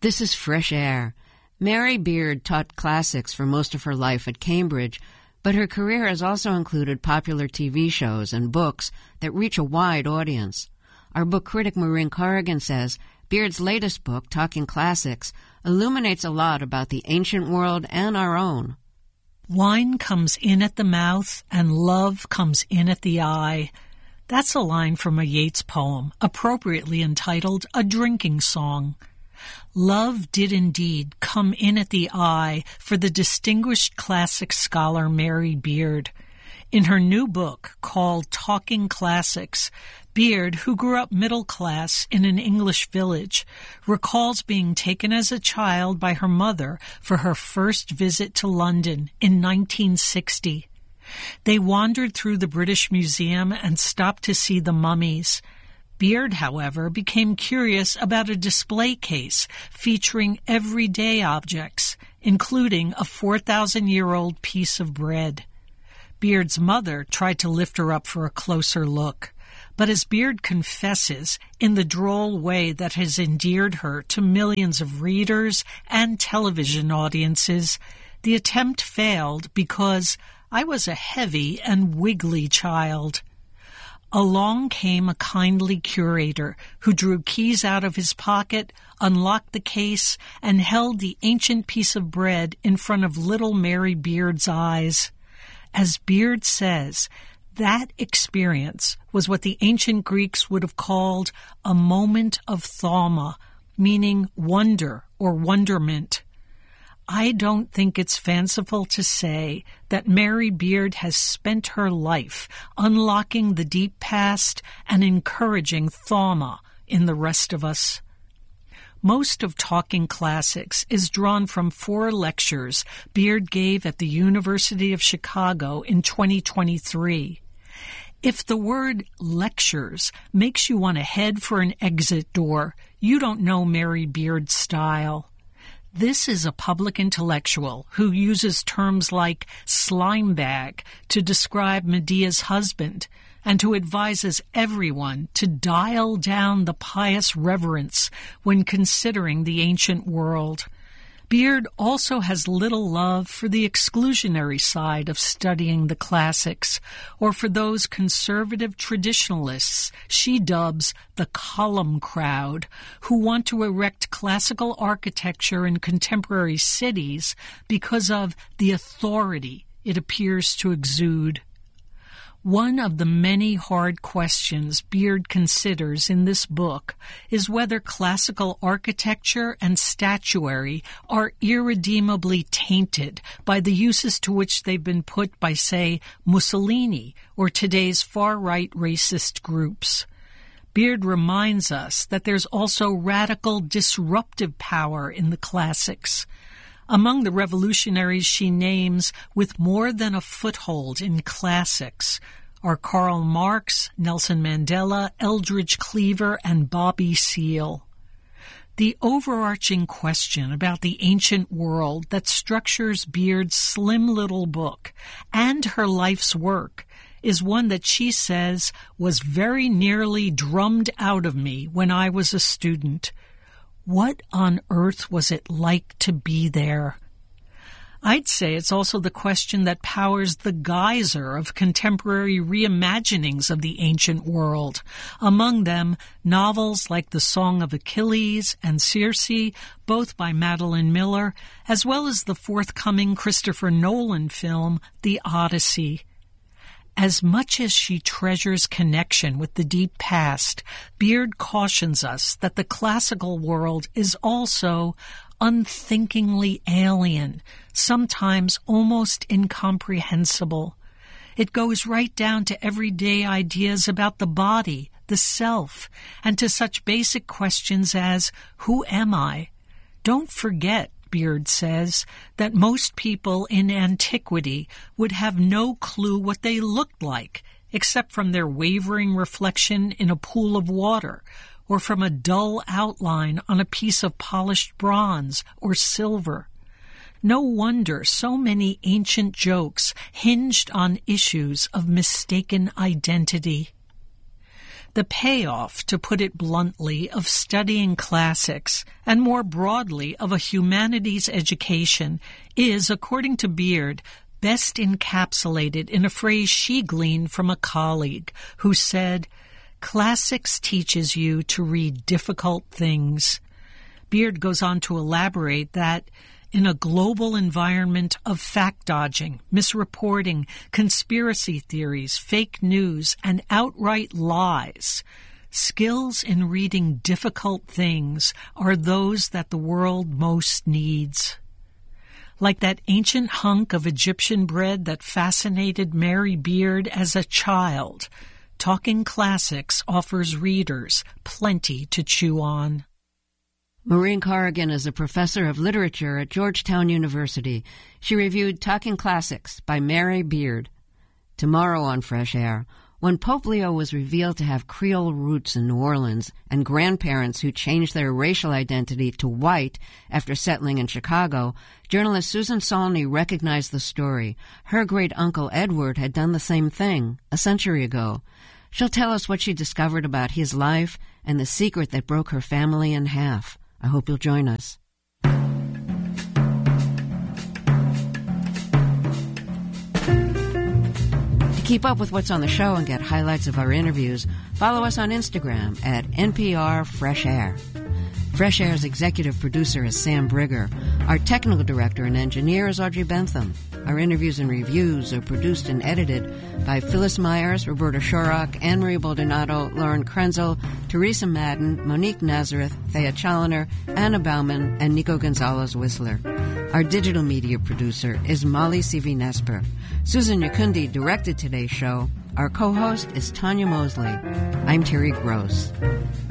This is Fresh Air. Mary Beard taught classics for most of her life at Cambridge, but her career has also included popular TV shows and books that reach a wide audience. Our book critic Maureen Corrigan says Beard's latest book, Talking Classics, illuminates a lot about the ancient world and our own. Wine comes in at the mouth and love comes in at the eye. That's a line from a Yeats poem, appropriately entitled A Drinking Song. Love did indeed come in at the eye for the distinguished classic scholar Mary Beard. In her new book called Talking Classics, Beard, who grew up middle class in an English village, recalls being taken as a child by her mother for her first visit to London in 1960. They wandered through the British Museum and stopped to see the mummies. Beard, however, became curious about a display case featuring everyday objects, including a 4,000-year-old piece of bread. Beard's mother tried to lift her up for a closer look, but as Beard confesses, in the droll way that has endeared her to millions of readers and television audiences, the attempt failed because I was a heavy and wiggly child. Along came a kindly curator who drew keys out of his pocket, unlocked the case, and held the ancient piece of bread in front of little Mary Beard's eyes. As Beard says, that experience was what the ancient Greeks would have called a moment of thauma, meaning wonder or wonderment. I don't think it's fanciful to say that Mary Beard has spent her life unlocking the deep past and encouraging thauma in the rest of us. Most of Talking Classics is drawn from 4 lectures Beard gave at the University of Chicago in 2023. If the word lectures makes you want to head for an exit door, you don't know Mary Beard's style. This is a public intellectual who uses terms like slime bag to describe Medea's husband and who advises everyone to dial down the pious reverence when considering the ancient world. Beard also has little love for the exclusionary side of studying the classics, or for those conservative traditionalists she dubs the column crowd, who want to erect classical architecture in contemporary cities because of the authority it appears to exude. One of the many hard questions Beard considers in this book is whether classical architecture and statuary are irredeemably tainted by the uses to which they've been put by, say, Mussolini or today's far-right racist groups. Beard reminds us that there's also radical disruptive power in the classics. Among the revolutionaries she names with more than a foothold in classics are Karl Marx, Nelson Mandela, Eldridge Cleaver, and Bobby Seale. The overarching question about the ancient world that structures Beard's slim little book and her life's work is one that she says was very nearly drummed out of me when I was a student. What on earth was it like to be there? I'd say it's also the question that powers the geyser of contemporary reimaginings of the ancient world, among them novels like The Song of Achilles and Circe, both by Madeline Miller, as well as the forthcoming Christopher Nolan film, The Odyssey. As much as she treasures connection with the deep past, Beard cautions us that the classical world is also unthinkingly alien, sometimes almost incomprehensible. It goes right down to everyday ideas about the body, the self, and to such basic questions as, who am I? Don't forget, Beard says, that most people in antiquity would have no clue what they looked like, except from their wavering reflection in a pool of water, or from a dull outline on a piece of polished bronze or silver. No wonder so many ancient jokes hinged on issues of mistaken identity. The payoff, to put it bluntly, of studying classics, and more broadly of a humanities education, is, according to Beard, best encapsulated in a phrase she gleaned from a colleague who said, "Classics teaches you to read difficult things." Beard goes on to elaborate that in a global environment of fact-dodging, misreporting, conspiracy theories, fake news, and outright lies, skills in reading difficult things are those that the world most needs. Like that ancient hunk of Egyptian bread that fascinated Mary Beard as a child, Talking Classics offers readers plenty to chew on. Maureen Corrigan is a professor of literature at Georgetown University. She reviewed Talking Classics by Mary Beard. Tomorrow on Fresh Air, when Pope Leo was revealed to have Creole roots in New Orleans and grandparents who changed their racial identity to white after settling in Chicago, journalist Susan Saulney recognized the story. Her great-uncle Edward had done the same thing a century ago. She'll tell us what she discovered about his life and the secret that broke her family in half. I hope you'll join us. To keep up with what's on the show and get highlights of our interviews, follow us on Instagram at NPR Fresh Air. Fresh Air's executive producer is Sam Brigger. Our technical director and engineer is Audrey Bentham. Our interviews and reviews are produced and edited by Phyllis Myers, Roberta Shorrock, Anne-Marie Baldonado, Lauren Krenzel, Teresa Madden, Monique Nazareth, Thea Challoner, Anna Bauman, and Nico Gonzalez-Whistler. Our digital media producer is Molly Sivi-Nesper. Susan Yakundi directed today's show. Our co-host is Tanya Mosley. I'm Terry Gross.